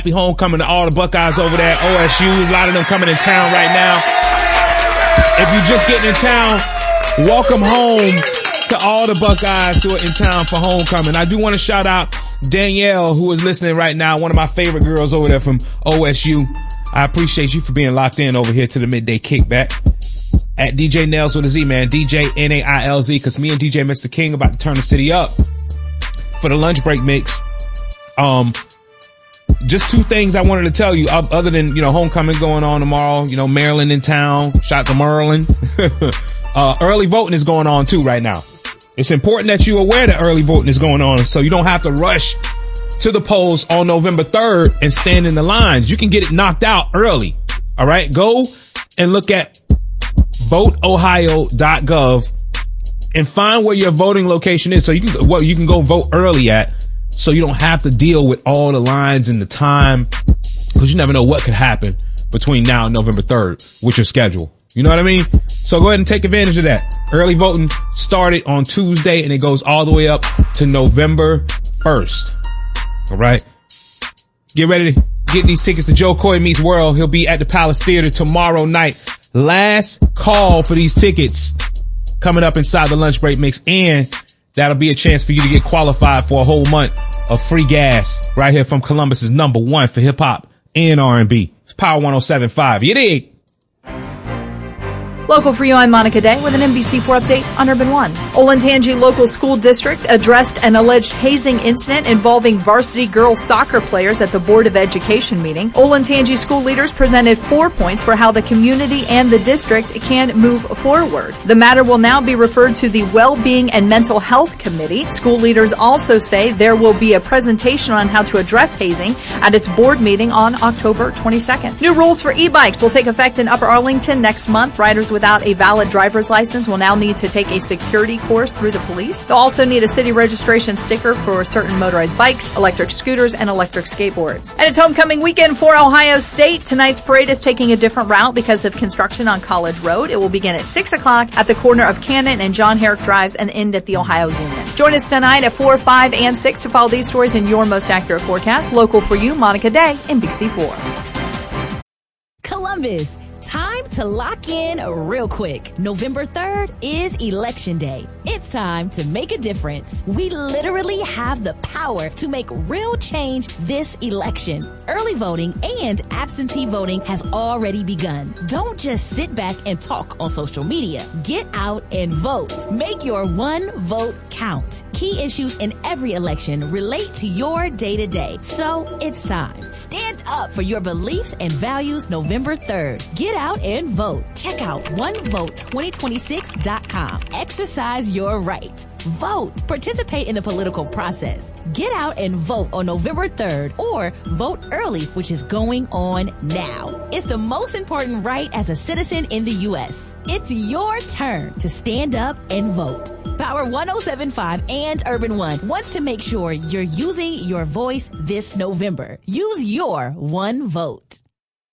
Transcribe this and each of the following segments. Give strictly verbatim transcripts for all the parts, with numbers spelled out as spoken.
Happy homecoming to all the Buckeyes over there at O S U. A lot of them coming in town right now. If you're just getting in town, welcome home to all the Buckeyes who are in town for homecoming. I do want to shout out Danielle, who is listening right now, one of my favorite girls over there from O S U. I appreciate you for being locked in over here to the Midday Kickback. At D J Nails with a Z, man. D J N A I L Z, because me and D J Mister King about to turn the city up for the lunch break mix. Um, just two things I wanted to tell you, other than, you know, homecoming going on tomorrow, you know, Maryland in town. Shout out to Maryland. uh, early voting is going on too right now. It's important that you're aware that early voting is going on, so you don't have to rush to the polls on November third and stand in the lines. You can get it knocked out early. All right. Go and look at vote ohio dot gov and find where your voting location is, so you can, well, you can go vote early at, so you don't have to deal with all the lines and the time, because you never know what could happen between now and November third with your schedule. You know what I mean? So go ahead and take advantage of that. Early voting started on Tuesday and it goes all the way up to November first. All right. Get ready to get these tickets to Joe Coy Meets World. He'll be at the Palace Theater tomorrow night. Last call for these tickets coming up inside the lunch break mix, and that'll be a chance for you to get qualified for a whole month of free gas right here from Columbus's number one for hip hop and R and B. It's Power one oh seven point five. You dig? Local for you, I'm Monica Day with an N B C four update on Urban One. Olentangy Local School District addressed an alleged hazing incident involving varsity girls soccer players at the Board of Education meeting. Olentangy school leaders presented four points for how the community and the district can move forward. The matter will now be referred to the Well-Being and Mental Health Committee. School leaders also say there will be a presentation on how to address hazing at its board meeting on October twenty-second. New rules for e-bikes will take effect in Upper Arlington next month. Riders with without a valid driver's license will now need to take a security course through the police. They'll also need a city registration sticker for certain motorized bikes, electric scooters, and electric skateboards. And it's homecoming weekend for Ohio State. Tonight's parade is taking a different route because of construction on College Road. It will begin at six o'clock at the corner of Cannon and John Herrick Drives and end at the Ohio Union. Join us tonight at four, five, and six to follow these stories in your most accurate forecast. Local for you, Monica Day, N B C four. Columbus. Time to lock in real quick. November third is Election Day. It's time to make a difference. We literally have the power to make real change this election. Early voting and absentee voting has already begun. Don't just sit back and talk on social media. Get out and vote. Make your one vote count. Key issues in every election relate to your day-to-day. So it's time. Stand up for your beliefs and values November third. Get out and vote. Check out one vote twenty twenty-six dot com. Exercise your right. Vote. Participate in the political process. Get out and vote on November third or vote early, which is going on now. It's the most important right as a citizen in the U S. It's your turn to stand up and vote. Power one oh seven point five and Urban One wants to make sure you're using your voice this November. Use your one vote.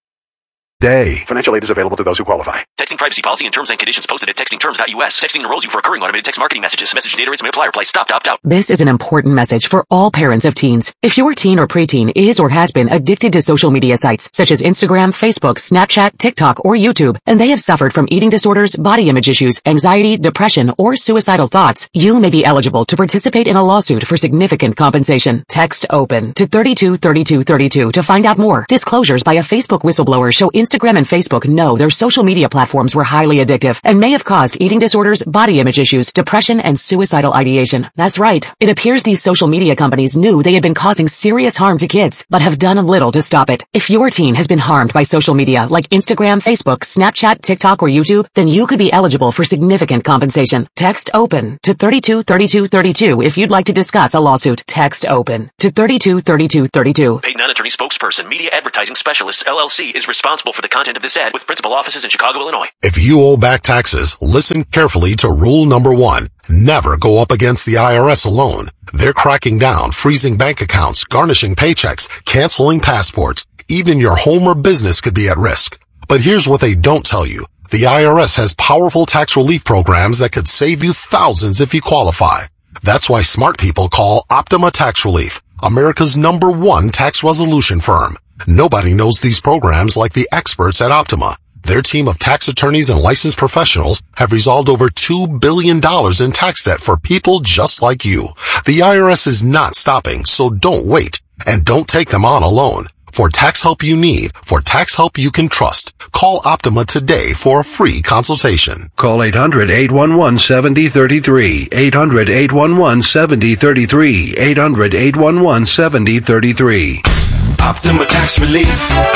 Day. Financial aid is available to those who qualify. Texting privacy policy and terms and conditions posted at texting terms dot U S. Texting enrolls you for recurring automated text marketing messages. Message data rates may apply. Reply stop, opt out. This is an important message for all parents of teens. If your teen or preteen is or has been addicted to social media sites such as Instagram, Facebook, Snapchat, TikTok, or YouTube, and they have suffered from eating disorders, body image issues, anxiety, depression, or suicidal thoughts, you may be eligible to participate in a lawsuit for significant compensation. Text OPEN to thirty-two thirty-two thirty-two to find out more. Disclosures by a Facebook whistleblower show Instagram and Facebook know their social media platforms were highly addictive and may have caused eating disorders, body image issues, depression, and suicidal ideation. That's right. It appears these social media companies knew they had been causing serious harm to kids, but have done little to stop it. If your teen has been harmed by social media like Instagram, Facebook, Snapchat, TikTok, or YouTube, then you could be eligible for significant compensation. Text OPEN to thirty-two thirty-two thirty-two if you'd like to discuss a lawsuit. Text OPEN to thirty-two thirty-two thirty-two. Paid non-attorney spokesperson, Media Advertising Specialists, L L C, is responsible for the content of this ad with principal offices in Chicago, Illinois. If you owe back taxes, listen carefully to rule number one. Never go up against the I R S alone. They're cracking down, freezing bank accounts, garnishing paychecks, canceling passports. Even your home or business could be at risk. But here's what they don't tell you. The I R S has powerful tax relief programs that could save you thousands if you qualify. That's why smart people call Optima Tax Relief. America's number one tax resolution firm. Nobody knows these programs like the experts at Optima. Their team of tax attorneys and licensed professionals have resolved over two billion dollars in tax debt for people just like you. The I R S is not stopping, so don't wait. And don't take them on alone. For tax help you need, for tax help you can trust, call Optima today for a free consultation. Call eight hundred, eight one one, seven zero three three. eight hundred, eight one one, seven zero three three. eight hundred, eight one one, seven zero three three. Optima Tax Relief.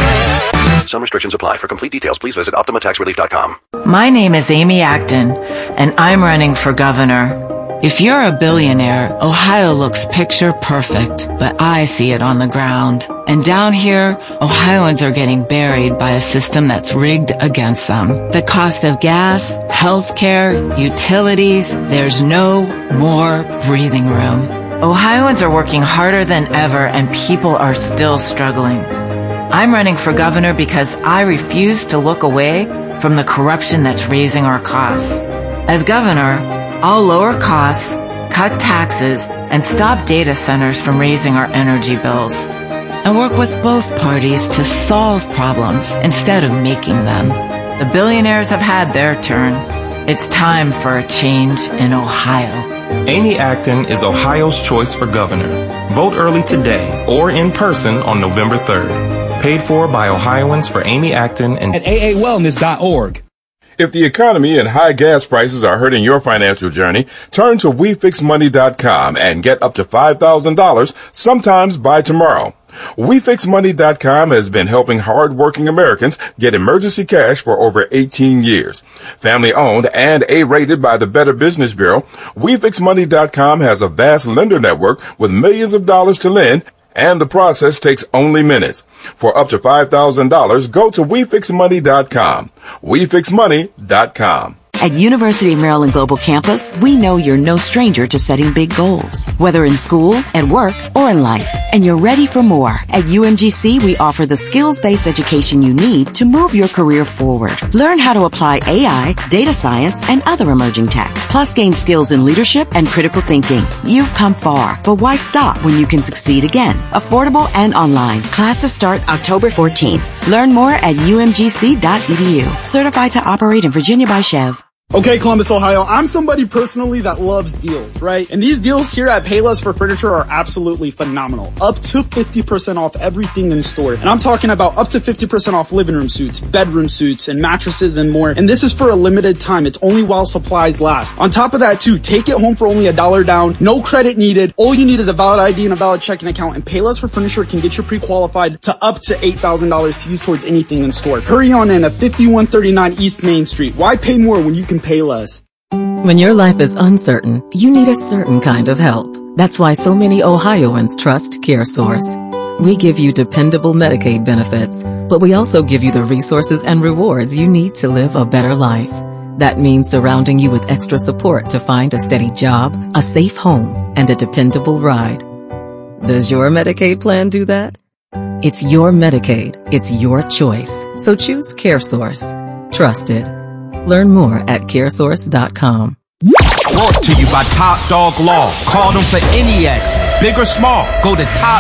Some restrictions apply. For complete details, please visit optima tax relief dot com. My name is Amy Acton, and I'm running for governor. If you're a billionaire, Ohio looks picture perfect, but I see it on the ground. And down here, Ohioans are getting buried by a system that's rigged against them. The cost of gas, healthcare, utilities, there's no more breathing room. Ohioans are working harder than ever, and people are still struggling. I'm running for governor because I refuse to look away from the corruption that's raising our costs. As governor, I'll lower costs, cut taxes, and stop data centers from raising our energy bills. And work with both parties to solve problems instead of making them. The billionaires have had their turn. It's time for a change in Ohio. Amy Acton is Ohio's choice for governor. Vote early today or in person on November third. Paid for by Ohioans for Amy Acton and at A A wellness dot org. If the economy and high gas prices are hurting your financial journey, turn to we fix money dot com and get up to five thousand dollars sometimes by tomorrow. we fix money dot com has been helping hard-working Americans get emergency cash for over eighteen years. Family-owned and A-rated by the Better Business Bureau, we fix money dot com has a vast lender network with millions of dollars to lend, and the process takes only minutes. For up to five thousand dollars, go to we fix money dot com. we fix money dot com. At University of Maryland Global Campus, we know you're no stranger to setting big goals, whether in school, at work, or in life. And you're ready for more. At U M G C, we offer the skills-based education you need to move your career forward. Learn how to apply A I, data science, and other emerging tech. Plus, gain skills in leadership and critical thinking. You've come far, but why stop when you can succeed again? Affordable and online. Classes start October fourteenth. Learn more at U M G C dot E D U. Certified to operate in Virginia by Chev. Okay, Columbus, Ohio, I'm somebody personally that loves deals, right? And these deals here at Payless for Furniture are absolutely phenomenal. Up to fifty percent off everything in store. And I'm talking about up to fifty percent off living room suites, bedroom suites, and mattresses and more. And this is for a limited time. It's only while supplies last. On top of that, too, take it home for only a dollar down. No credit needed. All you need is a valid I D and a valid checking account. And Payless for Furniture can get you pre-qualified to up to eight thousand dollars to use towards anything in store. Hurry on in at fifty-one thirty-nine East Main Street. Why pay more when you can pay less? When your life is uncertain, you need a certain kind of help. That's why so many Ohioans trust CareSource. We give you dependable Medicaid benefits, but we also give you the resources and rewards you need to live a better life. That means surrounding you with extra support to find a steady job, a safe home, and a dependable ride. Does your Medicaid plan do that? It's your Medicaid. It's your choice. So choose CareSource. Trusted. Learn more at care source dot com. Brought to you by Top Dog Law. Call them for any accident, big or small. Go to top